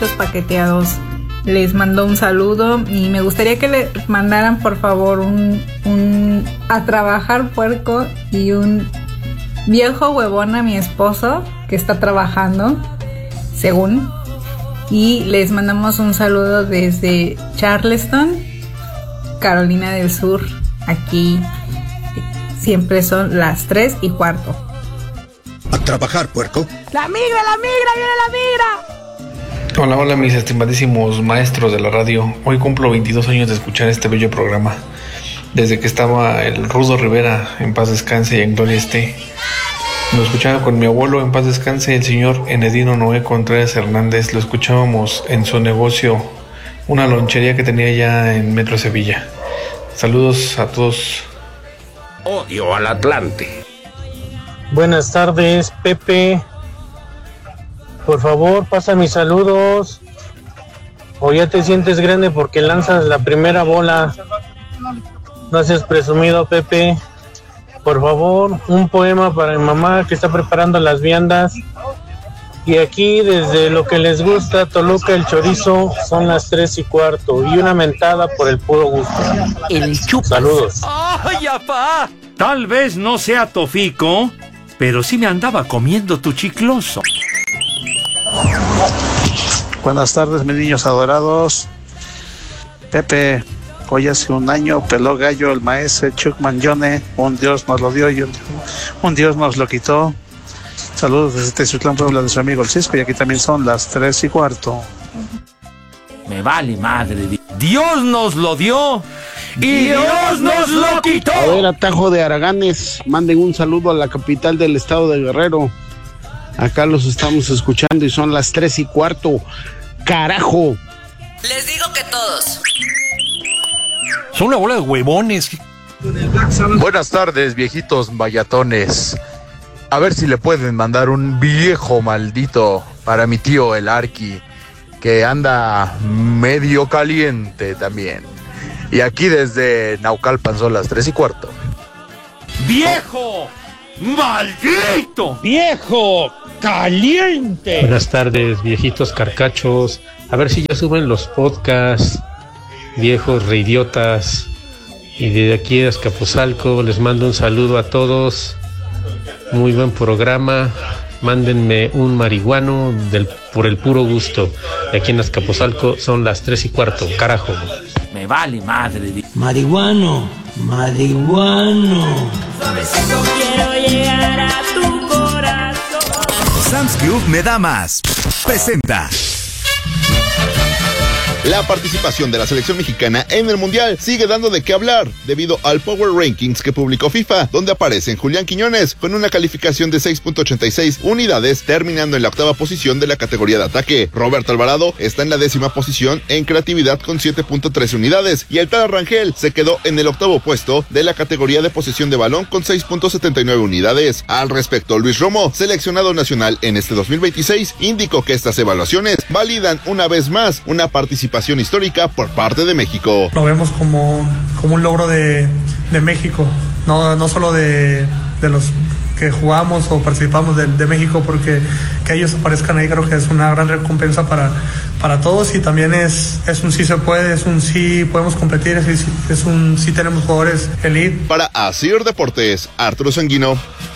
frijolitos paqueteados. Les mando un saludo y me gustaría que le mandaran por favor un a trabajar puerco y un viejo huevón a mi esposo que está trabajando, según. Y les mandamos un saludo desde Charleston, Carolina del Sur. Aquí siempre son las 3:15. A trabajar, puerco. ¡La migra, viene la migra! Hola, mis estimadísimos maestros de la radio. Hoy cumplo 22 años de escuchar este bello programa. Desde que estaba el Rudo Rivera, en paz descanse y en gloria esté. Lo escuchaba con mi abuelo, en paz descanse, el señor Enedino Noé Contreras Hernández. Lo escuchábamos en su negocio, una lonchería que tenía ya en Metro Sevilla. Saludos a todos. Odio al Atlante. Buenas tardes, Pepe. Por favor, pasa mis saludos. O ya te sientes grande porque lanzas la primera bola. No seas presumido, Pepe. Por favor, un poema para mi mamá que está preparando las viandas. Y aquí, desde lo que les gusta, Toluca, el chorizo, son las 3:15. Y una mentada por el puro gusto. El chupas. Saludos. ¡Ay, apá! Tal vez no sea tofico, pero sí me andaba comiendo tu chicloso. Buenas tardes, mis niños adorados. Pepe, hoy hace un año peló gallo el maestro Chuck Mangione. Un Dios nos lo dio y un Dios nos lo quitó. Saludos desde Tezutlán, Puebla, de su amigo el Cisco. Y aquí también son las 3:15. Me vale madre. Dios nos lo dio y Dios nos lo quitó. A ver, Atajo de Araganes, manden un saludo a la capital del estado de Guerrero. Acá los estamos escuchando y son las 3:15. ¡Carajo! Les digo que todos. Son una bola de huevones. Buenas tardes, viejitos mayatones. A ver si le pueden mandar un viejo maldito para mi tío el Arqui, que anda medio caliente también. Y aquí desde Naucalpan son las 3:15. ¡Viejo! ¡Maldito! ¡Viejo! ¡Caliente! Buenas tardes, viejitos carcachos. A ver si ya suben los podcasts, viejos reidiotas. Y desde aquí de Azcapotzalco les mando un saludo a todos. Muy buen programa. Mándenme un marihuano por el puro gusto. Aquí en Azcapotzalco son las 3:15. Carajo. Me vale madre. Marihuano. Suavecito quiero llegar a tu corazón. Sam's Club me da más. Presenta. La participación de la selección mexicana en el Mundial sigue dando de qué hablar debido al Power Rankings que publicó FIFA, donde aparecen Julián Quiñones con una calificación de 6.86 unidades, terminando en la 8ª posición de la categoría de ataque. Roberto Alvarado está en la 10ª posición en creatividad con 7.13 unidades y el Tata Rangel se quedó en el 8º puesto de la categoría de posesión de balón con 6.79 unidades. Al respecto, Luis Romo, seleccionado nacional en este 2026, indicó que estas evaluaciones validan una vez más una participación histórica por parte de México. Lo vemos como un logro de México, no solo de los que jugamos o participamos de México, porque que ellos aparezcan ahí creo que es una gran recompensa para todos, y también es un sí se puede, es un sí podemos competir, es un sí tenemos jugadores elite. Para Asir Deportes, Arturo Sanguino.